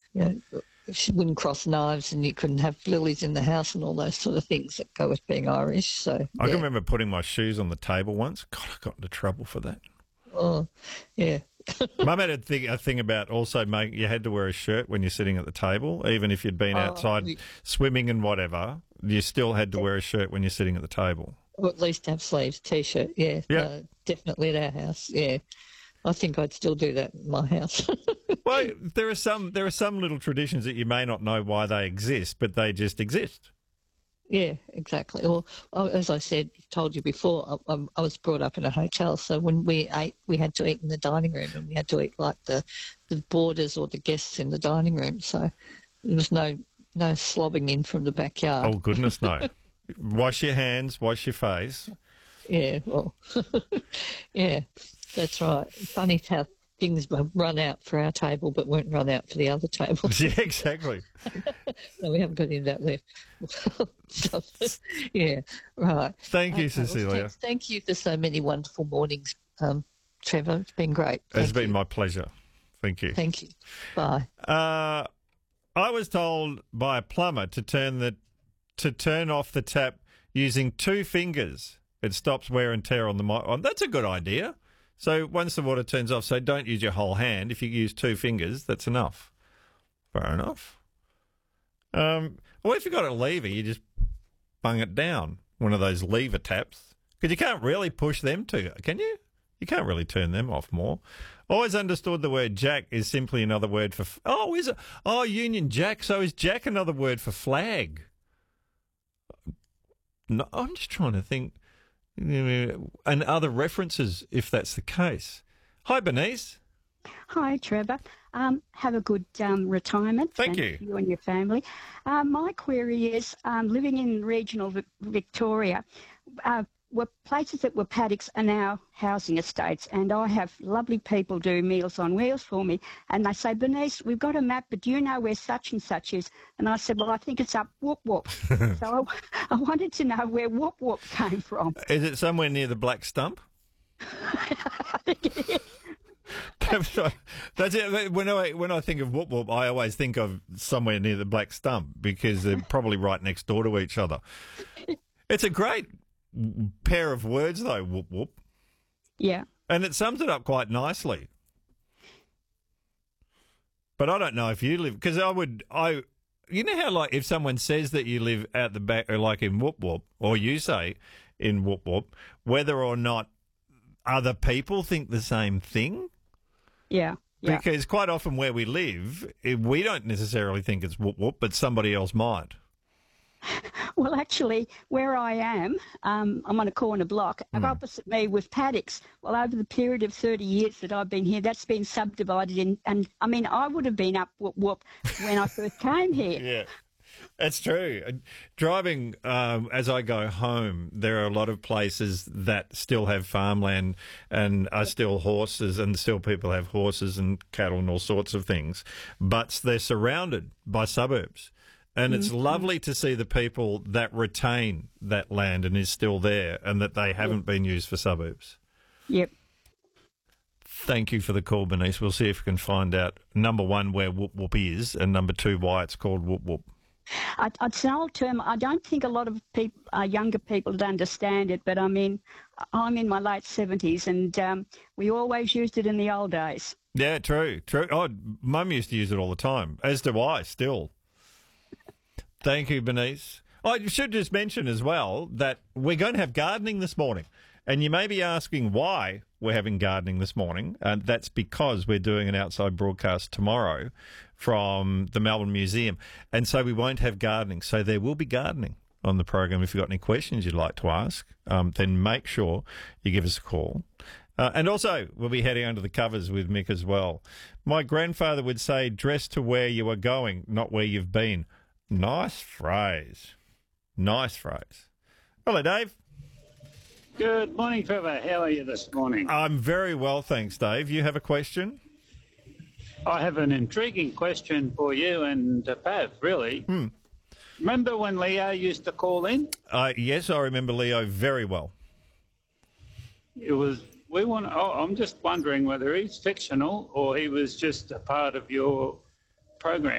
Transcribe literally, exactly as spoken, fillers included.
you know, she wouldn't cross knives and you couldn't have lilies in the house and all those sort of things that go with being Irish. So I yeah. can remember putting my shoes on the table once. God, I got into trouble for that. Oh, yeah. Mum had a thing, a thing about also make you had to wear a shirt when you're sitting at the table, even if you'd been Oh, outside we- swimming and whatever. You still had to wear a shirt when you're sitting at the table. Or at least have sleeves, T-shirt, yeah. Yeah. No, definitely at our house, yeah. I think I'd still do that in my house. Well, there are some there are some little traditions that you may not know why they exist, but they just exist. Yeah, exactly. Well, I- as I said, told you before, I, I was brought up in a hotel, so when we ate, we had to eat in the dining room, and we had to eat like the, the boarders or the guests in the dining room. So there was no no slobbing in from the backyard. Oh goodness, no! Wash your hands, wash your face. Yeah, well, yeah, that's right. Funny how things run out for our table, but won't run out for the other tables. Yeah, exactly. No, we haven't got into that left. So, yeah, right. Thank you, Okay, well, Cecilia. thanks- thank you for so many wonderful mornings, um, Trevor. It's been great. It's Thank been you. my pleasure. Thank you. Thank you. Bye. Uh, I was told by a plumber to turn the to turn off the tap using two fingers. It stops wear and tear on the mic. Oh, that's a good idea. So once the water turns off, so don't use your whole hand. If you use two fingers, that's enough. Fair enough. Um, or if you've got a lever, you just bung it down. One of those lever taps. Because you can't really push them to, can you? You can't really turn them off more. Always understood the word jack is simply another word for... F- oh, is it? Oh, Union Jack. So is jack another word for flag? No, I'm just trying to think. And other references, if that's the case. Hi, Bernice. Hi, Trevor. Um, have a good um, retirement. Thank and you. You and your family. Uh, my query is, um, living in regional Vic- Victoria, uh, were places that were paddocks are now housing estates, and I have lovely people do Meals on Wheels for me, and they say, Bernice, we've got a map, but do you know where such and such is? And I said, well, I think it's up Whoop Whoop. So I, I wanted to know where Whoop Whoop came from. Is it somewhere near the Black Stump? I think it is. That's right. That's it. When I when I think of Whoop Whoop, I always think of somewhere near the Black Stump because they're probably right next door to each other. It's a great pair of words, though, Whoop Whoop. Yeah. And it sums it up quite nicely. But I don't know if you live, because I would, I, you know how like if someone says that you live out the back, or like in Whoop Whoop, or you say in Whoop Whoop, whether or not other people think the same thing. Yeah. Yeah. Because quite often where we live, eh, we don't necessarily think it's Whoop Whoop, but somebody else might. Well, actually, where I am, um, I'm on a corner block, and opposite me with paddocks. Well, over the period of thirty years that I've been here, that's been subdivided in, and I mean, I would have been up Whoop Whoop when I first came here. Yeah, that's true. Uh, Driving, um, as I go home, there are a lot of places that still have farmland and are still horses, and still people have horses and cattle and all sorts of things, but they're surrounded by suburbs. And it's Mm-hmm. lovely to see the people that retain that land and is still there and that they haven't been used for suburbs. Yep. Thank you for the call, Bernice. We'll see if we can find out, number one, where Whoop Whoop is, and number two, why it's called Whoop Whoop. I, it's an old term. I don't think a lot of people, uh, younger people would understand it, but I mean, I'm in my late seventies, and um, we always used it in the old days. Yeah, true, true. Oh, Mum used to use it all the time, as do I still. Thank you, Bernice. I should just mention as well that we're going to have gardening this morning. And you may be asking why we're having gardening this morning. And that's because we're doing an outside broadcast tomorrow from the Melbourne Museum. And so we won't have gardening. So there will be gardening on the program. If you've got any questions you'd like to ask, um, then make sure you give us a call. Uh, and also, we'll be heading under the covers with Mick as well. My grandfather would say, dress to where you are going, not where you've been. Nice phrase. Nice phrase. Hello, Dave. Good morning, Trevor. How are you this morning? I'm very well, thanks, Dave. You have a question? I have an intriguing question for you and uh, Pav, really. Hmm. Remember when Leo used to call in? Uh, yes, I remember Leo very well. It was, we want, oh, I'm just wondering whether he's fictional or he was just a part of your program.